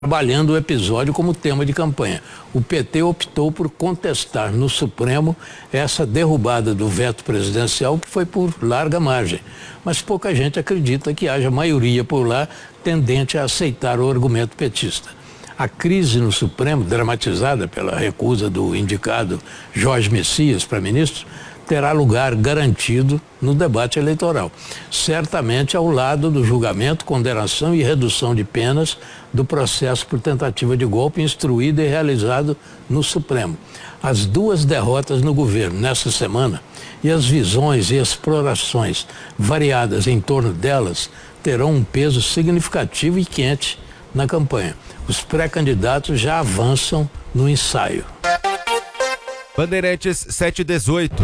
trabalhando o episódio como tema de campanha. O PT optou por contestar no Supremo essa derrubada do veto presidencial, que foi por larga margem. Mas pouca gente acredita que haja maioria por lá tendente a aceitar o argumento petista. A crise no Supremo, dramatizada pela recusa do indicado Jorge Messias para ministro, terá lugar garantido no debate eleitoral. Certamente ao lado do julgamento, condenação e redução de penas do processo por tentativa de golpe instruído e realizado no Supremo. As duas derrotas no governo nessa semana e as visões e explorações variadas em torno delas terão um peso significativo e quente na campanha. Os pré-candidatos já avançam no ensaio. Bandeirantes 718.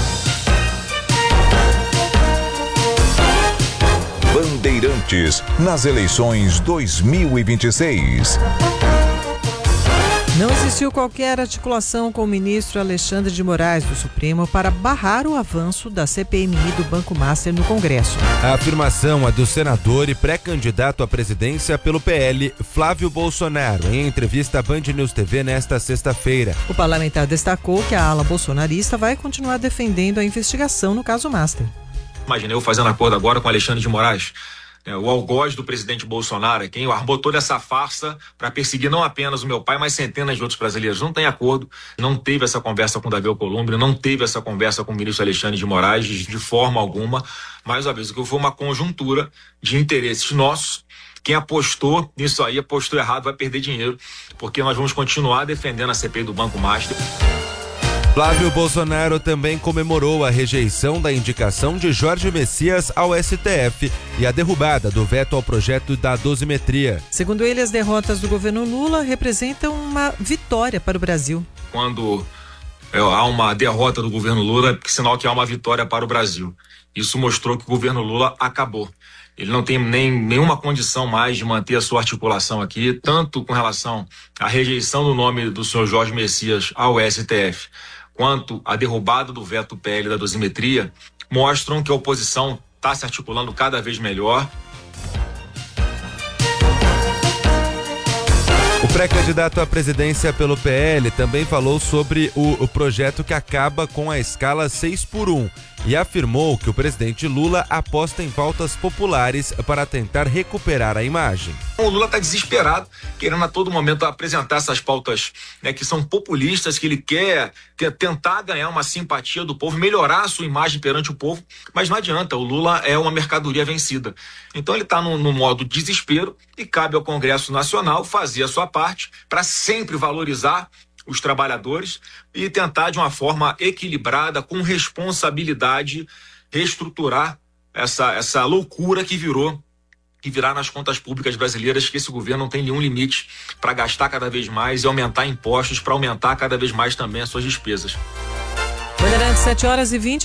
Bandeirantes nas eleições 2026. Não existiu qualquer articulação com o ministro Alexandre de Moraes do Supremo para barrar o avanço da CPMI do Banco Master no Congresso. A afirmação é do senador e pré-candidato à presidência pelo PL, Flávio Bolsonaro, em entrevista à Band News TV nesta sexta-feira. O parlamentar destacou que a ala bolsonarista vai continuar defendendo a investigação no caso Master. Imagina eu fazendo acordo agora com Alexandre de Moraes, o algoz do presidente Bolsonaro, quem armou toda essa farsa para perseguir não apenas o meu pai, mas centenas de outros brasileiros. Não tem acordo, não teve essa conversa com Davi Alcolumbre, não teve essa conversa com o ministro Alexandre de Moraes de forma alguma. Mais uma vez, o que foi uma conjuntura de interesses nossos. Quem apostou nisso aí, apostou errado, vai perder dinheiro, porque nós vamos continuar defendendo a CPI do Banco Master. Flávio Bolsonaro também comemorou a rejeição da indicação de Jorge Messias ao STF e a derrubada do veto ao projeto da dosimetria. Segundo ele, as derrotas do governo Lula representam uma vitória para o Brasil. Quando há uma derrota do governo Lula, é sinal que há uma vitória para o Brasil. Isso mostrou que o governo Lula acabou. Ele não tem nenhuma condição mais de manter a sua articulação aqui, tanto com relação à rejeição do nome do senhor Jorge Messias ao STF, quanto a derrubada do veto PL da dosimetria, mostram que a oposição está se articulando cada vez melhor. O pré-candidato à presidência pelo PL também falou sobre o projeto que acaba com a escala 6x1 e afirmou que o presidente Lula aposta em pautas populares para tentar recuperar a imagem. O Lula está desesperado, querendo a todo momento apresentar essas pautas, que são populistas, que ele quer tentar ganhar uma simpatia do povo, melhorar a sua imagem perante o povo, mas não adianta, o Lula é uma mercadoria vencida. Então ele está no modo desespero e cabe ao Congresso Nacional fazer a sua parte para sempre valorizar os trabalhadores e tentar de uma forma equilibrada, com responsabilidade, reestruturar essa loucura que virá nas contas públicas brasileiras, que esse governo não tem nenhum limite para gastar cada vez mais e aumentar impostos para aumentar cada vez mais também as suas despesas. Bandeirantes, 7h20.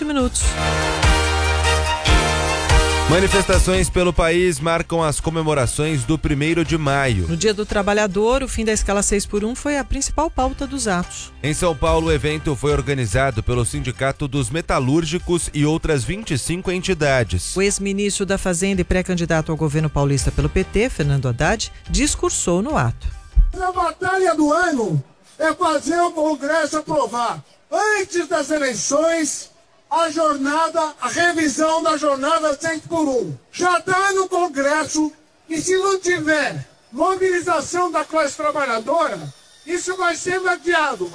Manifestações pelo país marcam as comemorações do 1º de maio. No Dia do Trabalhador, o fim da escala 6x1 foi a principal pauta dos atos. Em São Paulo, o evento foi organizado pelo Sindicato dos Metalúrgicos e outras 25 entidades. O ex-ministro da Fazenda e pré-candidato ao governo paulista pelo PT, Fernando Haddad, discursou no ato. A batalha do ano é fazer o Congresso aprovar, antes das eleições, a revisão da jornada 100x1. Já está no Congresso e se não tiver mobilização da classe trabalhadora, isso vai ser adiado.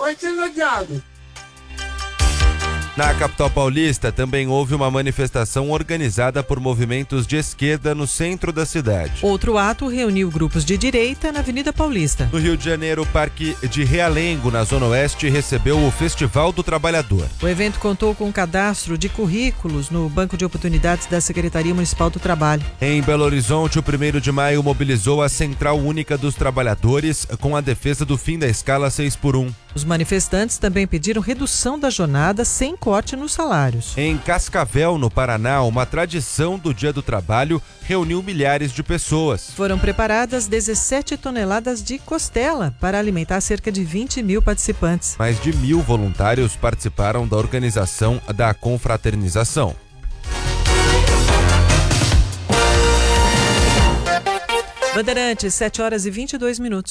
Na capital paulista também houve uma manifestação organizada por movimentos de esquerda no centro da cidade. Outro ato reuniu grupos de direita na Avenida Paulista. No Rio de Janeiro, o Parque de Realengo, na Zona Oeste, recebeu o Festival do Trabalhador. O evento contou com um cadastro de currículos no Banco de Oportunidades da Secretaria Municipal do Trabalho. Em Belo Horizonte, o 1º de maio mobilizou a Central Única dos Trabalhadores com a defesa do fim da escala 6x1. Os manifestantes também pediram redução da jornada sem corte nos salários. Em Cascavel, no Paraná, uma tradição do Dia do Trabalho reuniu milhares de pessoas. Foram preparadas 17 toneladas de costela para alimentar cerca de 20 mil participantes. Mais de 1.000 voluntários participaram da organização da confraternização. Bandeirantes, 7 horas e 22 minutos.